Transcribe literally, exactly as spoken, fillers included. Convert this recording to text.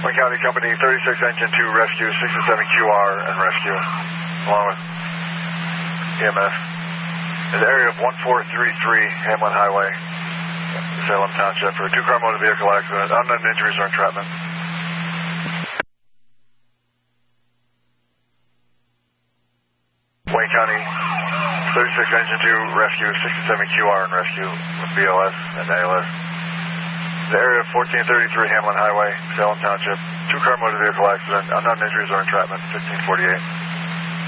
Wayne County Company thirty-six Engine two Rescue, sixty-seven Q R and Rescue, along with E M S. In the area of one four three three Hamlin Highway, Salem Township, for a two-car motor vehicle accident, unknown injuries or entrapment. Wayne County thirty-six Engine two Rescue, sixty-seven Q R and Rescue with B L S and A L S. The area of fourteen thirty-three Hamlin Highway, Salem Township, two-car motor vehicle accident, unknown injuries or entrapment, fifteen forty-eight.